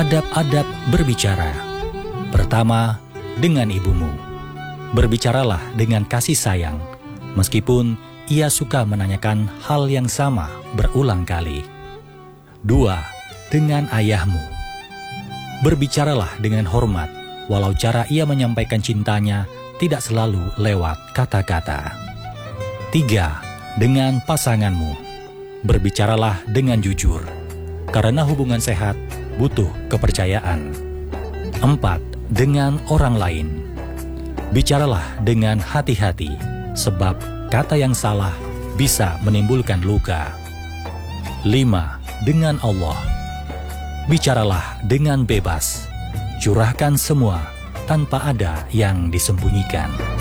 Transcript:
Adab-adab berbicara. Pertama, dengan ibumu. Berbicaralah dengan kasih sayang, meskipun ia suka menanyakan hal yang sama berulang kali. 2. Dengan ayahmu. Berbicaralah dengan hormat, walau cara ia menyampaikan cintanya tidak selalu lewat kata-kata. 3. Dengan pasanganmu. Berbicaralah dengan jujur, karena hubungan sehat butuh kepercayaan. 4. Dengan orang lain. Bicaralah dengan hati-hati, sebab kata yang salah bisa menimbulkan luka. 5. Dengan Allah. Bicaralah dengan bebas, curahkan semua tanpa ada yang disembunyikan.